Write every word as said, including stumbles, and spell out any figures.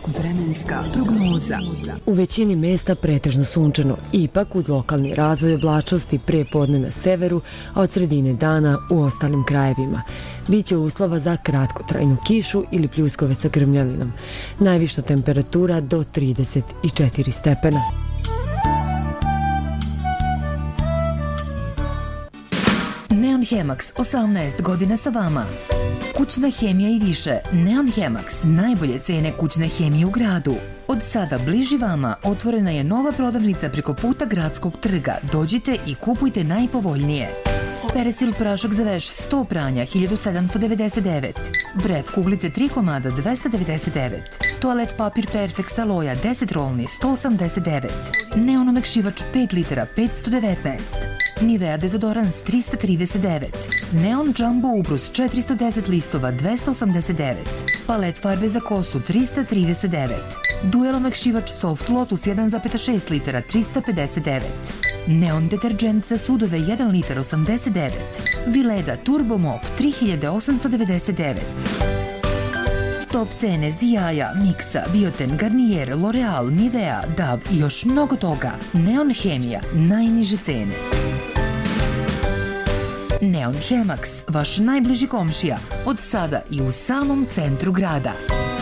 Vremenska prognoza. U većini mesta pretežno sunčano, ipak uz lokalni razvoj oblačnosti pre podne na severu, a od sredine dana u ostalim krajevima. Biće uslova za kratkotrajnu kišu ili pljuskove sa grmljavinom. Najviša temperatura do trideset četiri stepena. Neon Hemax, osamnaest godina sa vama. Kućna hemija i više. Neon Hemax, najbolje cene kućne hemije u gradu. Od sada bliži vama otvorena je nova prodavnica preko puta Gradskog trga. Dođite i kupujte najpovoljnije. Peresil prašak za veš sto pranja hiljadu sedamsto devedeset devet. Bref kuglice tri komada dvesta devedeset devet. Toalet papir Perfect Aloja deset rolni sto osamdeset devet. Neon omekšivač pet litara petsto devetnaest. Nivea dezodorans trista trideset devet. Neon Jumbo ubrus četiristo deset listova dvesta osamdeset devet. Palet farbe za kosu trista trideset devet. Duel omekšivač Soft Lotus jedan zarez šest litara trista pedeset devet. Neon deterđent za sudove jedan litar osamdeset devet. Vileda Turbo Mop tri hiljade osamsto devedeset devet. Top cene Zijaja, Miksa, Bioten, Garnier, L'Oreal, Nivea, Dav i još mnogo toga. Neon Hemija, najniže cene. Neon Hemax, vaš najbliži komšija, od sada i u samom centru grada.